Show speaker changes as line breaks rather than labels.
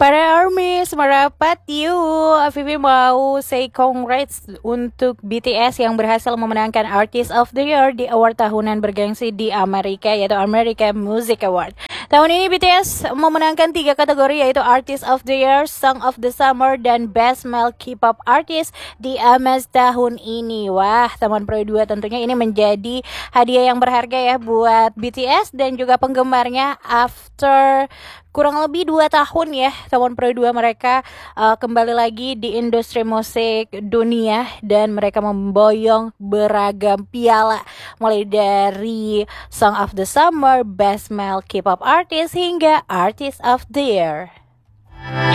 Para ARMYs, merapat yuk. Vivi mau say congrats untuk BTS yang berhasil memenangkan Artist of the Year di award tahunan bergengsi di Amerika, yaitu American Music Award. Tahun ini BTS memenangkan 3 kategori, yaitu Artist of the Year, Song of the Summer, dan Best Male K-pop Artist di AMAs tahun ini. Wah, teman Pro 2 tentunya ini menjadi hadiah yang berharga ya buat BTS dan juga penggemarnya after kurang lebih 2 tahun ya teman Pro 2 mereka kembali lagi di industri musik dunia dan mereka memboyong beragam piala mulai dari Song of the Summer, Best Male K-pop Artist hingga Artist of the Year.